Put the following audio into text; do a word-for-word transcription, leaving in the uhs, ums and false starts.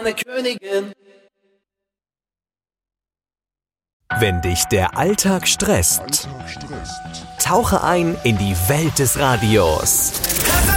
eine Königin. Wenn dich der Alltag stresst, tauche ein in die Welt des Radios.